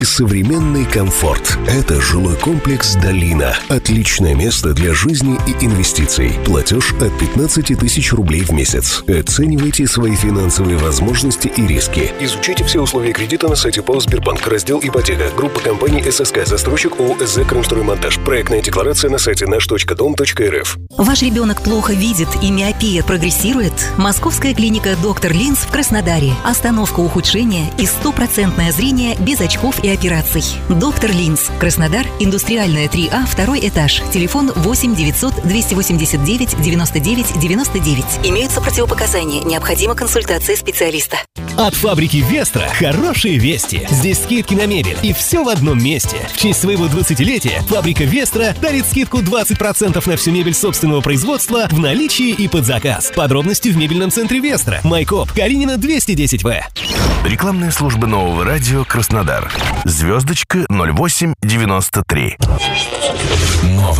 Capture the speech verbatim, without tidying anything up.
Современный комфорт. Это жилой комплекс «Долина». Отличное место для жизни и инвестиций. Платеж от пятнадцати тысяч рублей в месяц. Оценивайте свои финансовые возможности и риски. Изучите все условия кредита на сайте ПАО «Сбербанк». Раздел «Ипотека». Группа компаний ССК. Застройщик ООО «СЗ Крымстроймонтаж». Проектная декларация на сайте наш точка дом точка эр эф. Ваш ребенок плохо видит и миопия прогрессирует? Московская клиника «Доктор Линз» в Краснодаре. Остановка ухудшения и стопроцентное зрение без очков и операций. «Доктор Линз». Краснодар. Индустриальная три А, второй этаж. Телефон восемь девятьсот двести восемьдесят девять девяносто девять девяносто девять. Имеются противопоказания. Необходима консультация специалиста. От фабрики «Вестра» хорошие вести. Здесь скидки на мебель. И все в одном месте. В честь своего двадцатилетия фабрика «Вестра» дарит скидку двадцать процентов на всю мебель собственного производства в наличии и под заказ. Подробности в мебельном центре «Вестра». Майкоп, Калинина, двести десять В. Рекламная служба Нового радио Краснодар. Звездочка ноль восемь девяносто три. Новое.